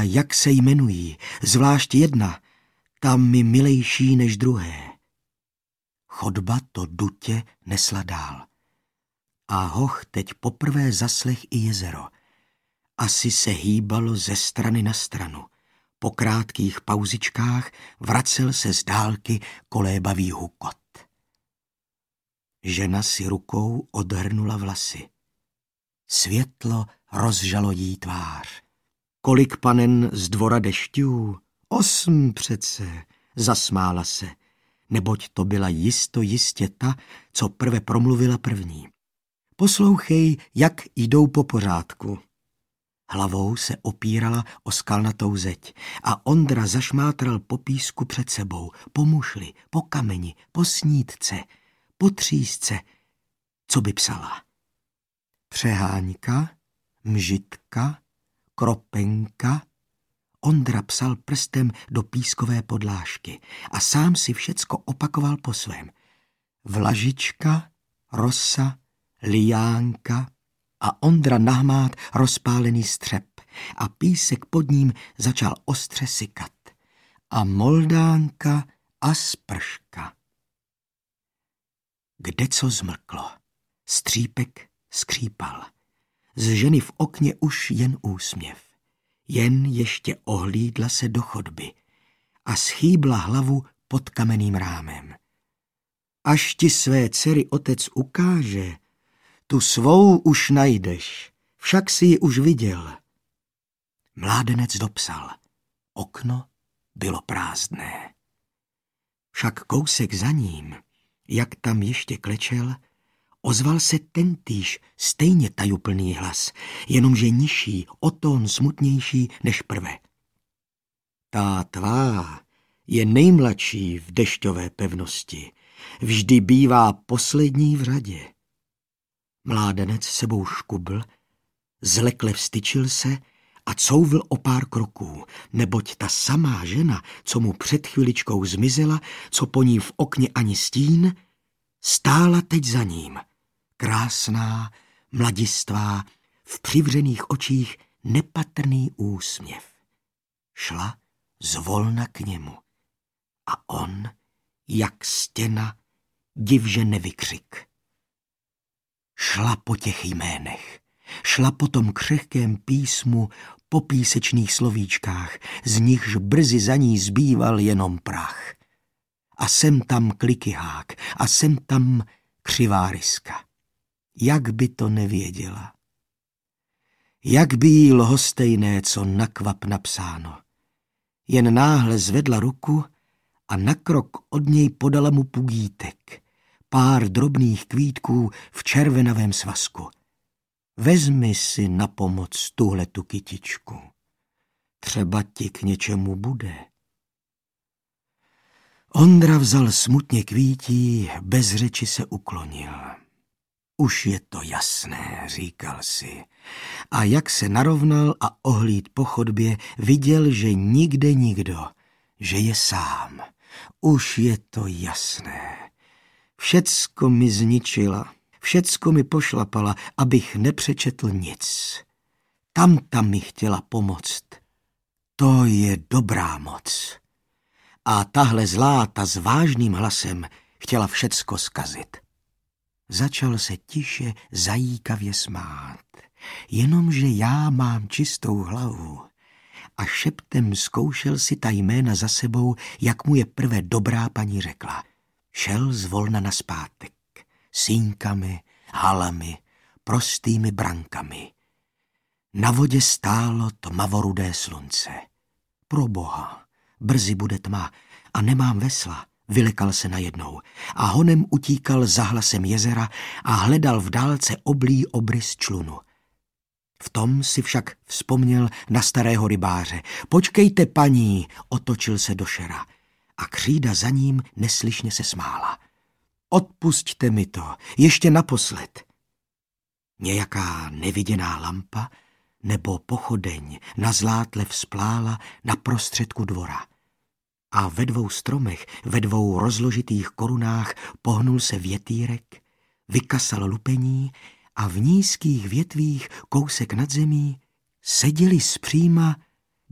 A jak se jmenují, zvlášť jedna, ta mi milejší než druhé. Chodba to dutě nesla dál. A hoch teď poprvé zaslech i jezero. Asi se hýbalo ze strany na stranu. Po krátkých pauzičkách vracel se z dálky kolébavý hukot. Žena si rukou odhrnula vlasy. Světlo rozžalo jí tvář. Kolik panen z dvora dešťů? 8 přece, zasmála se, neboť to byla jistě ta, co prve promluvila první. Poslouchej, jak jdou po pořádku. Hlavou se opírala o skalnatou zeď a Ondra zašmátral po písku před sebou, po mušli, po kameni, po snítce, po třísce, co by psala. Přeháňka, mžitka, kropenka. Ondra psal prstem do pískové podlážky a sám si všecko opakoval po svém. Vlažička, rosa, lijánka a Ondra nahmát rozpálený střep a písek pod ním začal ostře sykat. A moldánka a sprška. Kdeco zmlklo. Střípek skřípal. Z ženy v okně už jen úsměv. Jen ještě ohlídla se do chodby a schýbla hlavu pod kamenným rámem. Až ti své dcery otec ukáže, tu svou už najdeš, však si ji už viděl. Mládenec dopsal. Okno bylo prázdné. Však kousek za ním, jak tam ještě klečel, ozval se tentýž stejně tajuplný hlas, jenomže nižší, o tón smutnější než prve. Ta tvá je nejmladší v dešťové pevnosti, vždy bývá poslední v řadě. Mládenec sebou škubl, zlekle vstyčil se a couvl o pár kroků, neboť ta samá žena, co mu před chviličkou zmizela, co po ní v okně ani stín, stála teď za ním. Krásná, mladistvá, v přivřených očích nepatrný úsměv. Šla zvolna k němu a on, jak stěna, divže nevykřik. Šla po těch jménech, šla po tom křehkém písmu, po písečných slovíčkách, z nichž brzy za ní zbýval jenom prach. A sem tam klikyhák, a sem tam křivá ryska. Jak by to nevěděla? Jak by jí lhostejné, co na kvap napsáno? Jen náhle zvedla ruku a na krok od něj podala mu pugítek, pár drobných kvítků v červenavém svazku. Vezmi si na pomoc tuhletu kytičku. Třeba ti k něčemu bude. Ondra vzal smutně kvítí, bez řeči se uklonil. Už je to jasné, říkal si. A jak se narovnal a ohlíd po chodbě, viděl, že nikde nikdo, že je sám. Už je to jasné. Všecko mi zničila, všecko mi pošlapala, abych nepřečetl nic. Tam mi chtěla pomoct. To je dobrá moc. A tahle zlá, ta s vážným hlasem chtěla všecko zkazit. Začal se tiše zajíkavě smát, jenomže já mám čistou hlavu. A šeptem zkoušel si ta jména za sebou, jak mu je prve dobrá paní řekla. Šel zvolna nazpátek, síňkami, halami, prostými brankami. Na vodě stálo tmavorudé slunce. Proboha, brzy bude tma a nemám vesla, vylekal se najednou a honem utíkal za hlasem jezera a hledal v dálce oblý obrys člunu. V tom si však vzpomněl na starého rybáře. Počkejte, paní, otočil se do šera a křída za ním neslyšně se smála. Odpusťte mi to, ještě naposled. Nějaká neviděná lampa nebo pochodeň na zlátle vzplála na prostředku dvora. A ve 2 stromech, ve 2 rozložitých korunách pohnul se větýrek, vykasal lupení a v nízkých větvích kousek nad zemí seděli zpříma